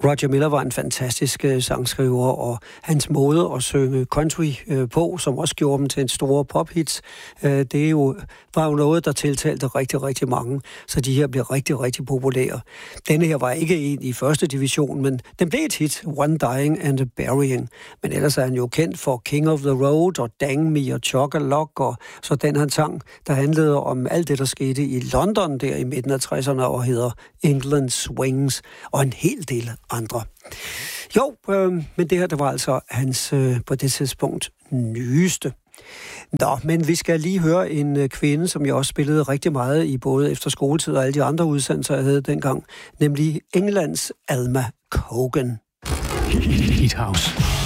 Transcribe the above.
Roger Miller var en fantastisk sangskriver, og hans måde at synge country på, som også gjorde dem til en stor pophits, det var jo noget, der tiltalte rigtig, rigtig mange, så de her blev rigtig, rigtig populære. Denne her var ikke en i første division, men den blev et hit, One Dying and a Burying. Men ellers er han jo kendt for King of the Road og Dang Me og Chock-a-Lock, og så den han sang, der handlede om alt det, der skete i London der i midten af 60'erne, og hedder England Swings, og en hel del andre. Jo, men det her, det var altså hans på det tidspunkt nyeste. Nå, men vi skal lige høre en kvinde, som jeg også spillede rigtig meget i både efter skoletid og alle de andre udsendelser, jeg havde dengang, nemlig Englands Alma Cogan. Hit House.